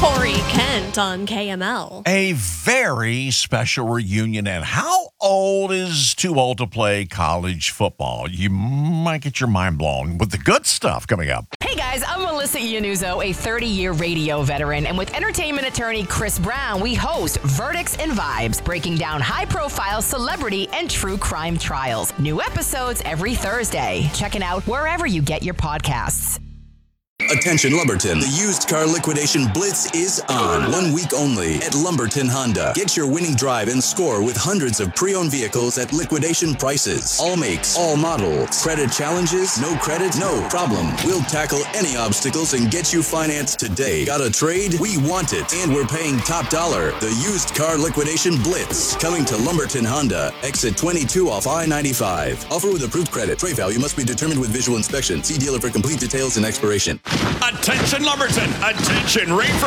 Corey Kent on KML. A very special reunion. And how old is too old to play college football? You might get your mind blown with the good stuff coming up. Hey guys, I'm Melissa Iannuzzo, a 30-year radio veteran, and with entertainment attorney Chris Brown, we host Verdicts and Vibes, breaking down high-profile celebrity and true crime trials. New episodes every Thursday. Check it out wherever you get your podcasts. Attention Lumberton, the used car liquidation blitz is on. 1 week only at Lumberton Honda. Get your winning drive and score with hundreds of pre-owned vehicles at liquidation prices. All makes, all models. Credit challenges? No credit? No problem. We'll tackle any obstacles and get you financed today. Got a trade? We want it. And we're paying top dollar. The used car liquidation blitz. Coming to Lumberton Honda. Exit 22 off I-95. Offer with approved credit. Trade value must be determined with visual inspection. See dealer for complete details and expiration. Attention Lumberton! Attention Reefer!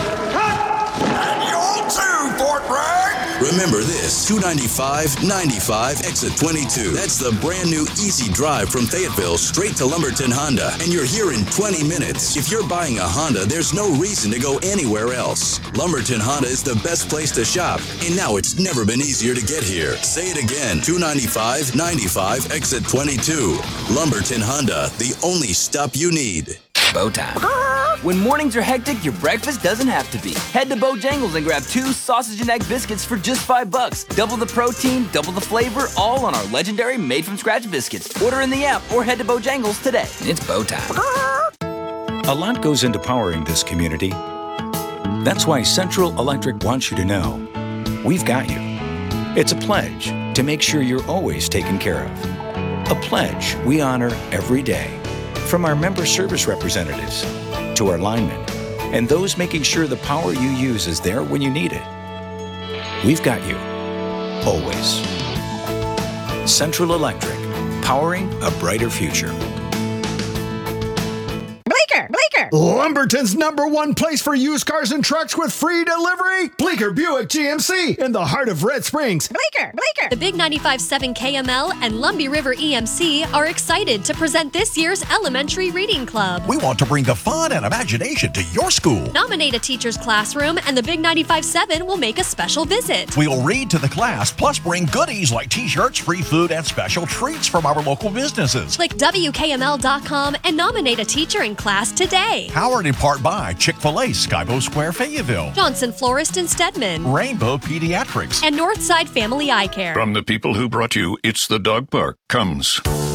And you too, Fort Bragg! Remember this, 295-95 exit 22. That's the brand new easy drive from Fayetteville straight to Lumberton Honda. And you're here in 20 minutes. If you're buying a Honda, there's no reason to go anywhere else. Lumberton Honda is the best place to shop. And now it's never been easier to get here. Say it again, 295-95 exit 22. Lumberton Honda, the only stop you need. Bow time. When mornings are hectic, your breakfast doesn't have to be. Head to Bojangles and grab 2 sausage and egg biscuits for just $5. Double the protein, double the flavor, all on our legendary made-from-scratch biscuits. Order in the app or head to Bojangles today. It's bow time. A lot goes into powering this community. That's why Central Electric wants you to know we've got you. It's a pledge to make sure you're always taken care of. A pledge we honor every day. From our member service representatives to our linemen and those making sure the power you use is there when you need it. We've got you. Always. Central Electric. Powering a brighter future. Lumberton's #1 place for used cars and trucks with free delivery. Bleecker Buick GMC in the heart of Red Springs. Bleecker. The Big 95.7 KML and Lumbee River EMC are excited to present this year's Elementary Reading Club. We want to bring the fun and imagination to your school. Nominate a teacher's classroom and the Big 95.7 will make a special visit. We'll read to the class, plus bring goodies like t-shirts, free food, and special treats from our local businesses. Click WKML.com and nominate a teacher in class today. Powered in part by Chick-fil-A, Skybo Square, Fayetteville, Johnson Florist in Stedman, Rainbow Pediatrics, and Northside Family Eye Care. From the people who brought you It's the Dog Park comes